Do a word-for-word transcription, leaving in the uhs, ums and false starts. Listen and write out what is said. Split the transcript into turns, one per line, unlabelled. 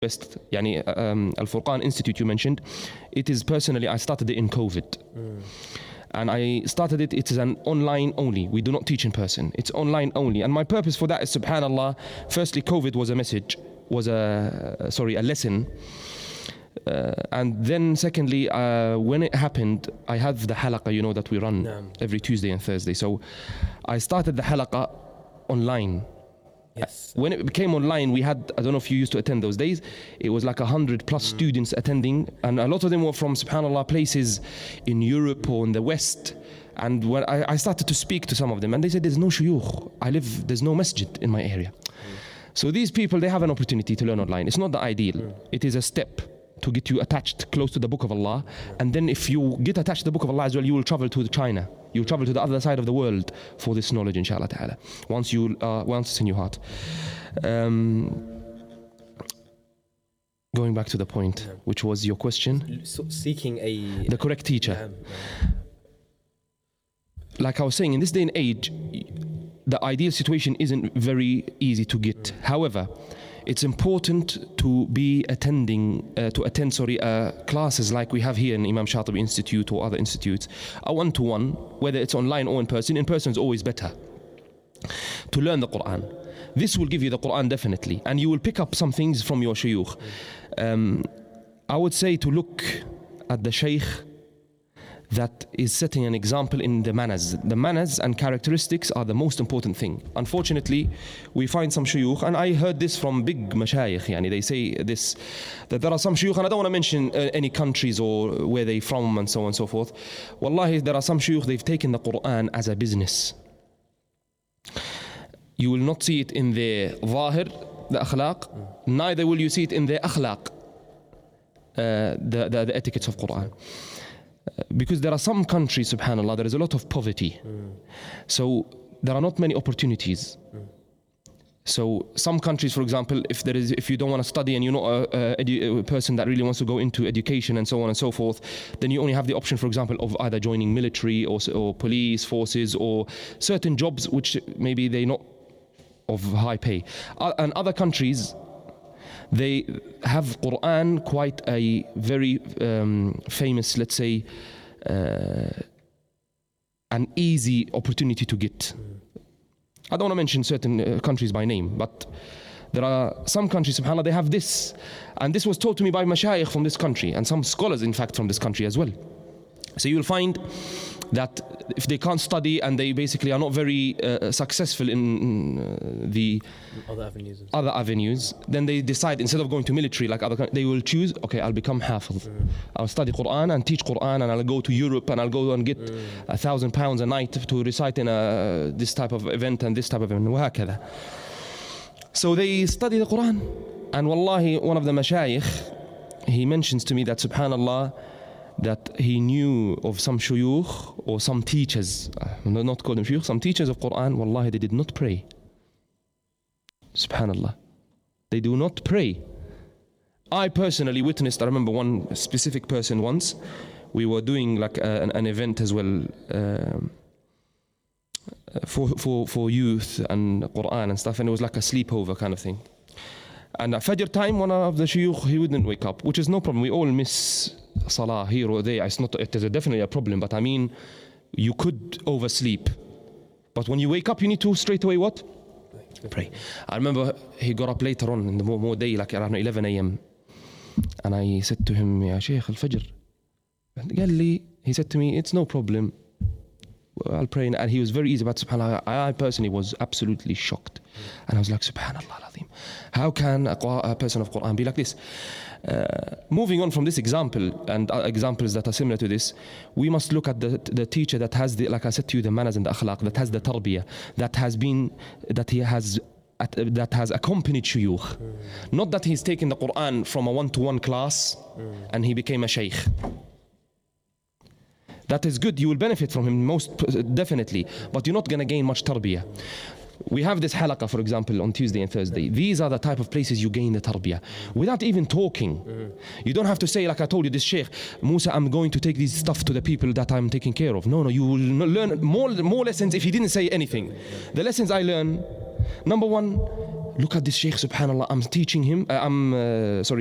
best, يعني um, Al-Furqan Institute you mentioned, it is personally, I started it in COVID. Mm. And I started it, it is an online only. We do not teach in person. It's online only. And my purpose for that is, subhanAllah, firstly, COVID was a message, was a, sorry, a lesson. Uh, and then secondly, uh, when it happened, I had the halaqa, you know, that we run no. every Tuesday and Thursday. So I started the halaqa online.
Yes.
When it became online, we had, I don't know if you used to attend those days, it was like a hundred plus mm. students attending, and a lot of them were from, subhanAllah, places in Europe or in the West. And when I, I started to speak to some of them, and they said, there's no shuyukh. I live, there's no masjid in my area. Mm. So these people, they have an opportunity to learn online. It's not the ideal. Mm. It is a step to get you attached close to the Book of Allah. And then if you get attached to the Book of Allah as well, you will travel to China. You'll travel to the other side of the world for this knowledge, inshallah ta'ala, once you uh, once it's in your heart. Um, going back to the point, yeah. which was your question.
So seeking a...
The correct teacher.
Yeah, yeah.
Like I was saying, in this day and age, the ideal situation isn't very easy to get. Mm. However, it's important to be attending, uh, to attend, sorry, uh, classes like we have here in Imam Shatibi Institute or other institutes, a one-to-one, whether it's online or in person. In person is always better to learn the Quran. This will give you the Quran definitely, and you will pick up some things from your shuyukh. Um, I would say to look at the shaykh that is setting an example in the manners. The manners and characteristics are the most important thing. Unfortunately, we find some shuyukh, and I heard this from big mashayikh, yani they say this, that there are some shuyukh, and I don't want to mention uh, any countries or where they from and so on and so forth. Wallahi, there are some shuyukh, they've taken the Quran as a business. You will not see it in their zahir, the akhlaq, neither will you see it in their akhlaq, uh, the, the, the etiquettes of Quran. Uh, because there are some countries, subhanAllah, there is a lot of poverty. Mm. So there are not many opportunities. Mm. So some countries, for example, if there is, if you don't want to study and you're not a, a, edu- a person that really wants to go into education and so on and so forth, then you only have the option, for example, of either joining military or, or police forces or certain jobs which maybe they're not of high pay. Uh, and other countries, they have Quran quite a very um, famous, let's say, uh, an easy opportunity to get. I don't want to mention certain uh, countries by name, but there are some countries, subhanAllah, they have this. And this was taught to me by mashayikh from this country, and some scholars, in fact, from this country as well. So you will find that if they can't study and they basically are not very uh, successful in uh, the
other avenues,
other avenues, then they decide, instead of going to military like other countries, they will choose, okay, I'll become hafiz. Mm. I'll study Quran and teach Quran, and I'll go to Europe and I'll go and get mm. a thousand pounds a night to recite in a, this type of event and this type of event. وهكذا. So they study the Quran. And wallahi, one of the mashayikh, he mentions to me that, subhanallah, that he knew of some shuyukh or some teachers, not call them shuyukh, some teachers of Quran, wallahi, they did not pray. Subhanallah. They do not pray. I personally witnessed, I remember one specific person once, we were doing like a, an, an event as well um, for, for, for youth and Quran and stuff, and it was like a sleepover kind of thing. And at Fajr time, one of the shuyukh, he wouldn't wake up, which is no problem. We all miss salah here or there. It's not, it is definitely a problem, but I mean, you could oversleep. But when you wake up, you need to straight away what? Pray. I remember he got up later on in the more, more day, like around eleven a.m. And I said to him, Ya Shaykh, al-Fajr. He said to me, it's no problem. I'll pray. And he was very easy, but subhanAllah, I personally was absolutely shocked. And I was like, subhanAllah al-Azim. How can a, a person of Quran be like this? Uh, moving on from this example and uh, examples that are similar to this, we must look at the, the teacher that has the, like I said to you, the manners and the akhlaq, that has the tarbiyah, that has been, that he has At, uh, that has accompanied shuyukh. Mm. Not that he's taken the Quran from a one-to-one class mm. and he became a shaykh. That is good, you will benefit from him most definitely, but you're not going to gain much tarbiyah. We have this halaqah, for example, on Tuesday and Thursday. These are the type of places you gain the tarbiyah without even talking. Mm. You don't have to say, like I told you, this sheikh, Musa, I'm going to take this stuff to the people that I'm taking care of. No, no, you will learn more, more lessons if he didn't say anything. The lessons I learn, number one, look at this sheikh, subhanallah, I'm teaching him, uh, I'm, uh, sorry,